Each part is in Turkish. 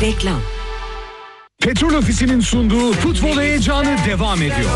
Reklam. Petrol Ofisi'nin sunduğu futbol heyecanı devam ediyor.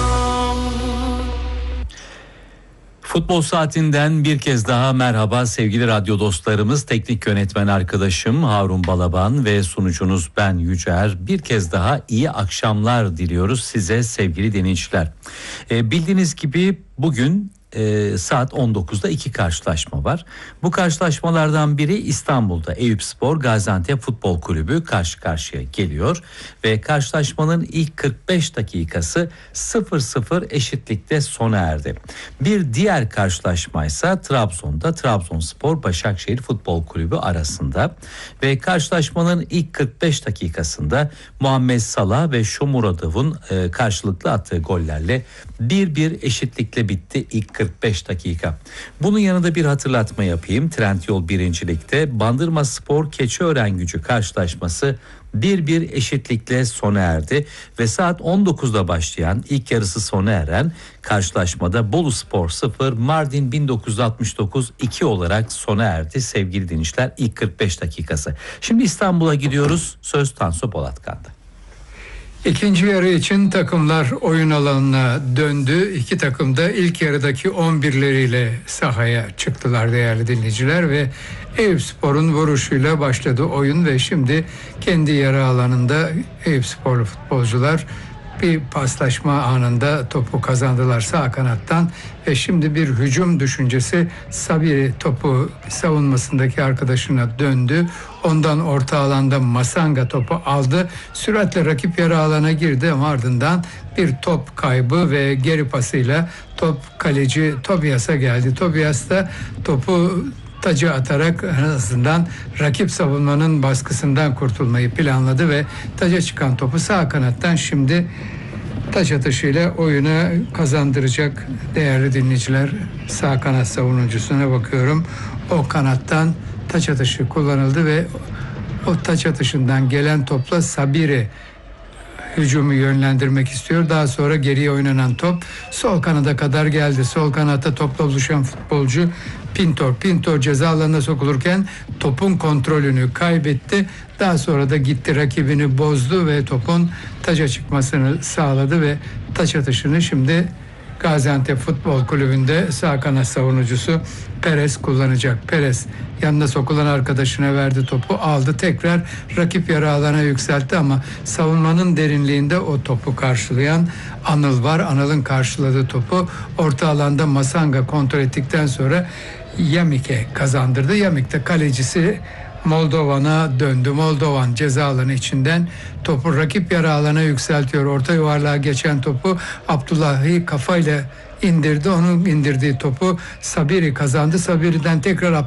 Futbol saatinden bir kez daha merhaba sevgili radyo dostlarımız. Teknik yönetmen arkadaşım Harun Balaban ve sunucunuz ben Yücer. Bir kez daha iyi akşamlar diliyoruz size sevgili dinleyiciler. Bildiğiniz gibi bugün saat 19'da 2 karşılaşma var. Bu karşılaşmalardan biri İstanbul'da Eyüpspor Gaziantep Futbol Kulübü karşı karşıya geliyor ve karşılaşmanın ilk 45 dakikası 0-0 eşitlikte sona erdi. Bir diğer karşılaşma ise Trabzon'da Trabzonspor Başakşehir Futbol Kulübü arasında ve karşılaşmanın ilk 45 dakikasında Muhammed Salah ve Shomurodov'un karşılıklı attığı gollerle 1-1 eşitlikle bitti ilk 45 dakika. Bunun yanında bir hatırlatma yapayım. Trendyol 1. Lig'de Bandırmaspor Keçiören-Gücü karşılaşması 1-1 eşitlikle sona erdi ve saat 19'da başlayan ilk yarısı sona eren karşılaşmada Boluspor 0 Mardin 1969 2 olarak sona erdi sevgili dinleyiciler ilk 45 dakikası. Şimdi İstanbul'a gidiyoruz. Söz Tansu Polatkan'da. İkinci yarı için takımlar oyun alanına döndü. İki takım da ilk yarıdaki 11'leriyle sahaya çıktılar değerli dinleyiciler ve Eyüpspor'un vuruşuyla başladı oyun ve şimdi kendi yarı alanında Eyüpsporlu futbolcular bir paslaşma anında topu kazandılar sağ kanattan ve şimdi bir hücum düşüncesi. Sabiri topu savunmasındaki arkadaşına döndü. Ondan orta alanda Masanga topu aldı. Süratle rakip yarı alana girdi ama ardından bir top kaybı ve geri pasıyla top kaleci Tobias'a geldi. Tobias da topu taca atarak en azından rakip savunmanın baskısından kurtulmayı planladı ve taca çıkan topu sağ kanattan şimdi taç atışıyla oyuna kazandıracak değerli dinleyiciler. Sağ kanat savunucusuna bakıyorum. O kanattan taç atışı kullanıldı ve o taç atışından gelen topla Sabiri hücumu yönlendirmek istiyor. Daha sonra geriye oynanan top sol kanada kadar geldi. Sol kanatta topla buluşan futbolcu Pintor ceza alanına sokulurken topun kontrolünü kaybetti. Daha sonra da gitti rakibini bozdu ve topun taça çıkmasını sağladı ve taç atışını şimdi Gaziantep Futbol Kulübü'nde sağ kanat savunucusu Perez kullanacak. Perez yanına sokulan arkadaşına verdi topu, aldı, tekrar rakip yarı alana yükseltti ama savunmanın derinliğinde o topu karşılayan Anıl var. Anıl'ın karşıladığı topu orta alanda Masanga kontrol ettikten sonra Yamik'e kazandırdı. Yamik de kalecisi Moldovan'a döndü. Moldovan ceza alanı içinden topu rakip yarı alana yükseltiyor. Orta yuvarlığa geçen topu Abdullahi kafayla indirdi. Onun indirdiği topu Sabiri kazandı. Sabiri'den tekrar